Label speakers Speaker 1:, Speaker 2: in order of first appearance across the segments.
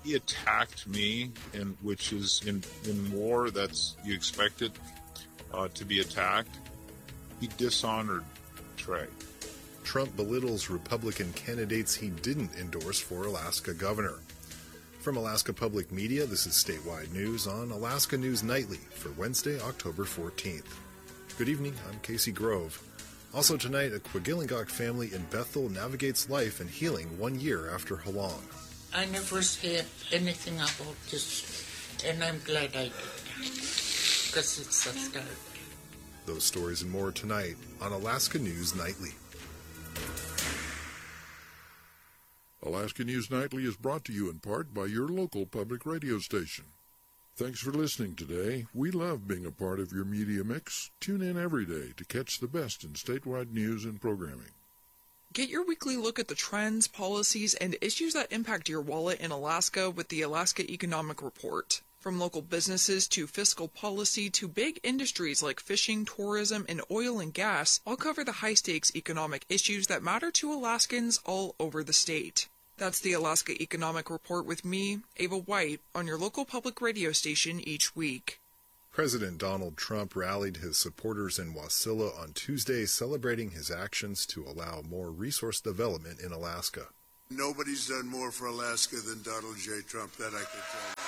Speaker 1: He attacked me, and which is in war, that's you expect it to be attacked. He dishonored Trey.
Speaker 2: Trump belittles Republican candidates he didn't endorse for Alaska governor. From Alaska Public Media, this is Statewide News on Alaska News Nightly for Wednesday, October 14th. Good evening, I'm Casey Grove. Also tonight, a Quagilingok family in Bethel navigates life and healing 1 year after Halong.
Speaker 3: I never said anything about this, and I'm glad I did, because it's a start.
Speaker 2: Those stories and more tonight on Alaska News Nightly.
Speaker 4: Alaska News Nightly is brought to you in part by your local public radio station. Thanks for listening today. We love being a part of your media mix. Tune in every day to catch the best in statewide news and programming.
Speaker 5: Get your weekly look at the trends, policies, and issues that impact your wallet in Alaska with the Alaska Economic Report. From local businesses to fiscal policy to big industries like fishing, tourism, and oil and gas, I'll cover the high-stakes economic issues that matter to Alaskans all over the state. That's the Alaska Economic Report with me, Ava White, on your local public radio station each week.
Speaker 2: President Donald Trump rallied his supporters in Wasilla on Tuesday, celebrating his actions to allow more resource development in Alaska.
Speaker 6: Nobody's done more for Alaska than Donald J. Trump, that I can tell you.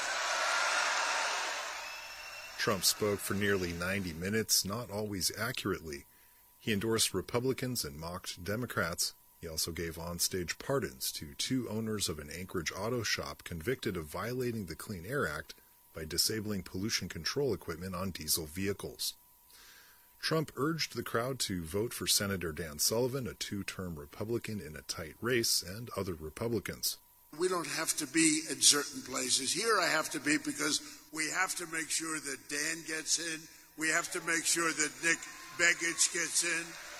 Speaker 2: Trump spoke for nearly 90 minutes, not always accurately. He endorsed Republicans and mocked Democrats. He also gave onstage pardons to 2 owners of an Anchorage auto shop convicted of violating the Clean Air Act by disabling pollution control equipment on diesel vehicles. Trump urged the crowd to vote for Senator Dan Sullivan, a 2-term Republican in a tight race, and other Republicans.
Speaker 6: We don't have to be in certain places. Here I have to be because we have to make sure that Dan gets in. We have to make sure that Nick Begich gets in.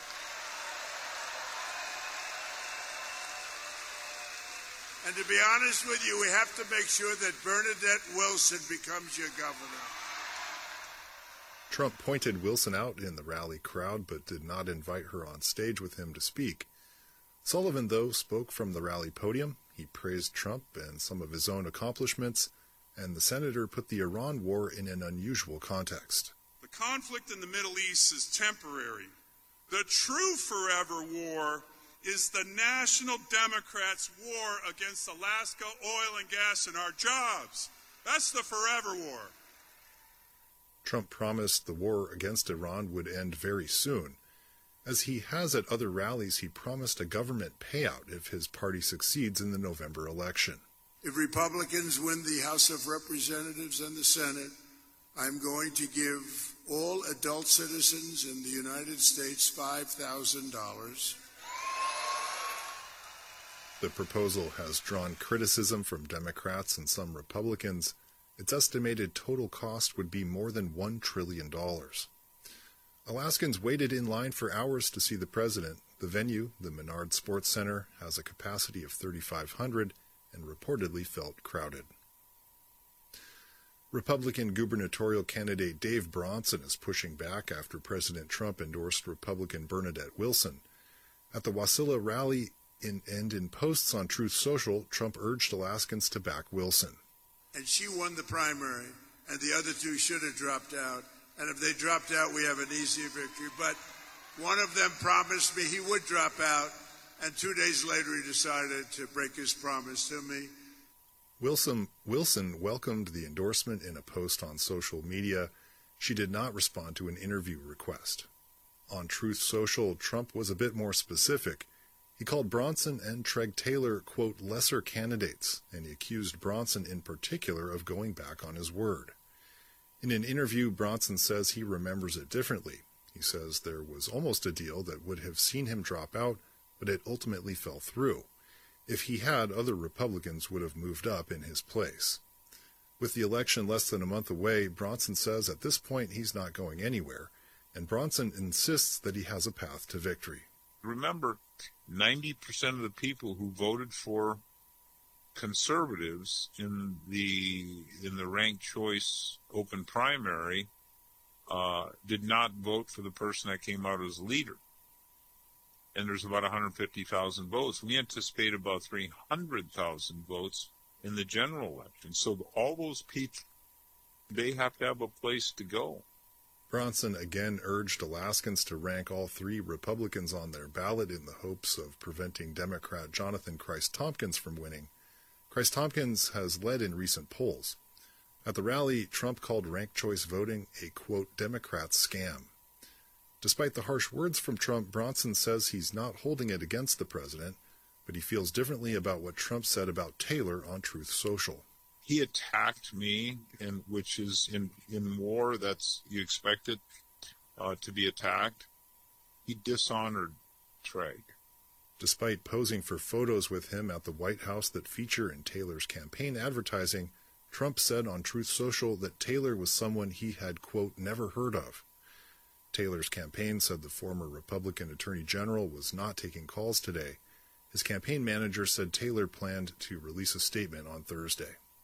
Speaker 6: And to be honest with you, we have to make sure that Bernadette Wilson becomes your governor.
Speaker 2: Trump pointed Wilson out in the rally crowd, but did not invite her on stage with him to speak. Sullivan, though, spoke from the rally podium. He praised Trump and some of his own accomplishments, and the senator put the Iran war in an unusual context.
Speaker 7: The conflict in the Middle East is temporary. The true forever war is the National Democrats' war against Alaska oil and gas and our jobs. That's the forever war.
Speaker 2: Trump promised the war against Iran would end very soon. As he has at other rallies, he promised a government payout if his party succeeds in the November election.
Speaker 6: If Republicans win the House of Representatives and the Senate, I'm going to give all adult citizens in the United States $5,000.
Speaker 2: The proposal has drawn criticism from Democrats and some Republicans. Its estimated total cost would be more than $1 trillion. Alaskans waited in line for hours to see the president. The venue, the Menard Sports Center, has a capacity of 3,500 and reportedly felt crowded. Republican gubernatorial candidate Dave Bronson is pushing back after President Trump endorsed Republican Bernadette Wilson. At the Wasilla rally and in posts on Truth Social, Trump urged Alaskans to back Wilson.
Speaker 6: And she won the primary, and the other 2 should have dropped out. And if they dropped out, we have an easier victory. But one of them promised me he would drop out, and 2 days later he decided to break his promise to me.
Speaker 2: Wilson welcomed the endorsement in a post on social media. She did not respond to an interview request. On Truth Social, Trump was a bit more specific. He called Bronson and Treg Taylor, quote, lesser candidates, and he accused Bronson in particular of going back on his word. In an interview, Bronson says he remembers it differently. He says there was almost a deal that would have seen him drop out, but it ultimately fell through. If he had, other Republicans would have moved up in his place. With the election less than a month away, Bronson says at this point he's not going anywhere, and Bronson insists that he has a path to victory.
Speaker 1: Remember, 90% of the people who voted for conservatives in the ranked choice open primary did not vote for the person that came out as leader. And there's about 150,000 votes. We anticipate about 300,000 votes in the general election. So all those people, they have to have a place to go.
Speaker 2: Bronson again urged Alaskans to rank all 3 Republicans on their ballot in the hopes of preventing Democrat Jonathan Christ-Tompkins from winning. Christ-Tompkins has led in recent polls. At the rally, Trump called ranked choice voting a, quote, Democrat scam. Despite the harsh words from Trump, Bronson says he's not holding it against the president, but he feels differently about what Trump said about Taylor on Truth Social.
Speaker 1: He attacked me, which is in war, that's you expect it to be attacked. He dishonored Trey.
Speaker 2: Despite posing for photos with him at the White House that feature in Taylor's campaign advertising, Trump said on Truth Social that Taylor was someone he had, quote, never heard of. Taylor's campaign said the former Republican Attorney General was not taking calls today. His campaign manager said Taylor planned to release a statement on Thursday.